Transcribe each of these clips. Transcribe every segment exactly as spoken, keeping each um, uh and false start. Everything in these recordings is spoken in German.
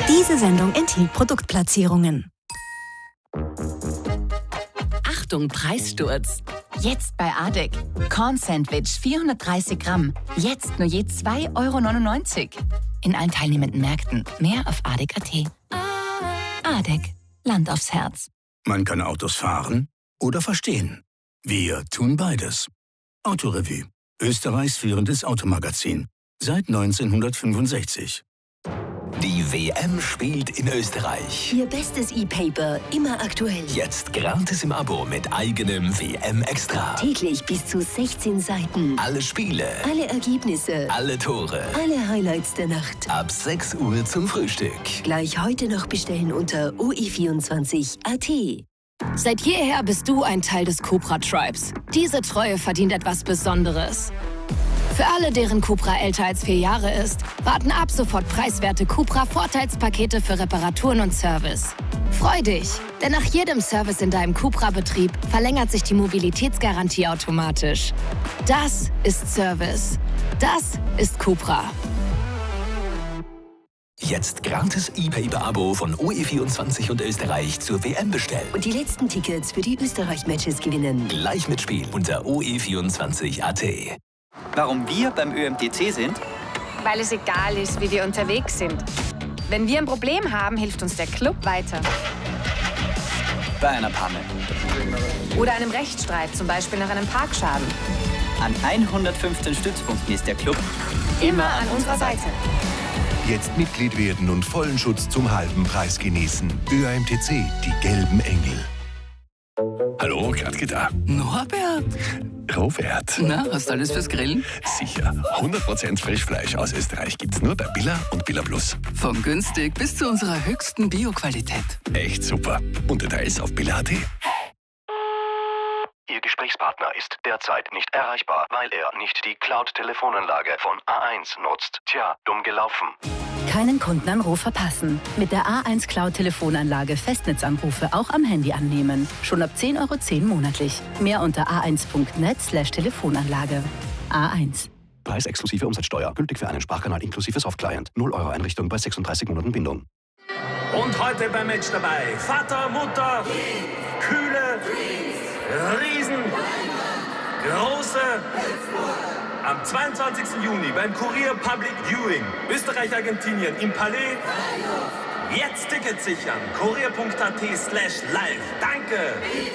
Diese Sendung enthielt Produktplatzierungen. Achtung, Preissturz! Jetzt bei Adek. Corn-Sandwich vierhundertdreißig Gramm. Jetzt nur je zwei Euro neunundneunzig. In allen teilnehmenden Märkten. Mehr auf adek punkt at. Adek. Land aufs Herz. Man kann Autos fahren oder verstehen. Wir tun beides. Autorevue. Österreichs führendes Automagazin. Seit neunzehnhundertfünfundsechzig. Die W M spielt in Österreich. Ihr bestes E-Paper, immer aktuell. Jetzt gratis im Abo mit eigenem W M-Extra. Täglich bis zu sechzehn Seiten. Alle Spiele. Alle Ergebnisse. Alle Tore. Alle Highlights der Nacht. Ab sechs Uhr zum Frühstück. Gleich heute noch bestellen unter o e vierundzwanzig punkt at. Seit jeher bist du ein Teil des Cupra-Tribes. Diese Treue verdient etwas Besonderes. Für alle, deren Cupra älter als vier Jahre ist, warten ab sofort preiswerte Cupra-Vorteilspakete für Reparaturen und Service. Freu dich, denn nach jedem Service in deinem Cupra-Betrieb verlängert sich die Mobilitätsgarantie automatisch. Das ist Service. Das ist Cupra. Jetzt gratis E-Paper-Abo von O E vierundzwanzig und Österreich zur W M bestellen. Und die letzten Tickets für die Österreich-Matches gewinnen. Gleich mitspielen unter o e vierundzwanzig punkt at. Warum wir beim Ö M T C sind? Weil es egal ist, wie wir unterwegs sind. Wenn wir ein Problem haben, hilft uns der Club weiter. Bei einer Panne. Oder einem Rechtsstreit, zum Beispiel nach einem Parkschaden. An hundertfünfzehn Stützpunkten ist der Club immer an unserer Seite. Jetzt Mitglied werden und vollen Schutz zum halben Preis genießen. Ö M T C, die gelben Engel. Hallo, Gradke da. Norbert? Robert. Na, hast du alles fürs Grillen? Sicher. hundert Prozent Frischfleisch aus Österreich gibt's nur bei Billa und Billa Plus. Von günstig bis zu unserer höchsten Bio-Qualität. Echt super. Und Details auf billa punkt at. Ihr Gesprächspartner ist derzeit nicht erreichbar, weil er nicht die Cloud-Telefonanlage von A eins nutzt. Tja, dumm gelaufen. Keinen Kundenanruf verpassen. Mit der A eins Cloud-Telefonanlage Festnetzanrufe auch am Handy annehmen. Schon ab zehn Euro zehn monatlich. Mehr unter a eins punkt net slash Telefonanlage. A eins. Preis exklusive Umsatzsteuer. Gültig für einen Sprachkanal inklusive Softclient. null Euro Einrichtung bei sechsunddreißig Monaten Bindung. Und heute beim Match dabei Vater, Mutter, Kühle, Riesen, Große. Am zweiundzwanzigsten Juni beim Kurier Public Viewing Österreich-Argentinien im Palais. Jetzt Tickets sichern. kurier punkt at slash live. Danke.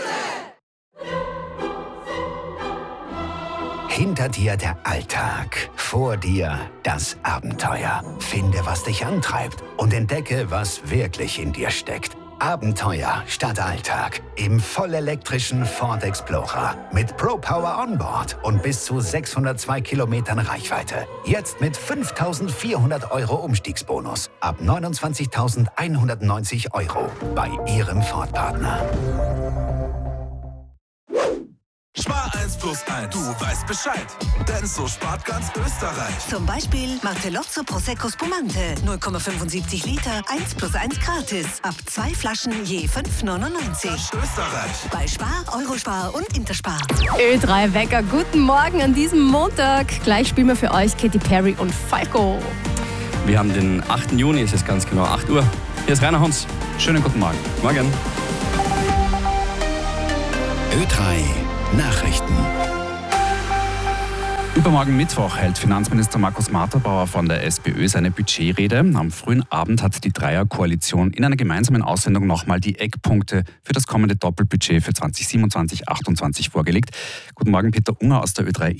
Hinter dir der Alltag, vor dir das Abenteuer. Finde, was dich antreibt und entdecke, was wirklich in dir steckt. Abenteuer statt Alltag im vollelektrischen Ford Explorer mit ProPower Onboard und bis zu sechshundertzwei Kilometern Reichweite. Jetzt mit fünftausendvierhundert Euro Umstiegsbonus ab neunundzwanzigtausendeinhundertneunzig Euro bei Ihrem Ford-Partner. Spar eins plus eins. Du weißt Bescheid. Denn so spart ganz Österreich. Zum Beispiel Martellozzo Prosecco Spumante. null Komma fünfundsiebzig Liter. eins plus eins gratis. Ab zwei Flaschen je fünf neunundneunzig. Österreich. Bei Spar, Eurospar und Interspar. Ö drei Wecker. Guten Morgen an diesem Montag. Gleich spielen wir für euch Katy Perry und Falco. Wir haben den achten Juni, es ist ganz genau acht Uhr. Hier ist Rainer Hans. Schönen guten Morgen. Morgen. Ö drei Nachrichten. Übermorgen Mittwoch hält Finanzminister Markus Matterbauer von der SPÖ seine Budgetrede. Am frühen Abend hat die Dreierkoalition in einer gemeinsamen Aussendung nochmal die Eckpunkte für das kommende Doppelbudget für zwanzig siebenundzwanzig achtundzwanzig vorgelegt. Guten Morgen, Peter Unger aus der Ö drei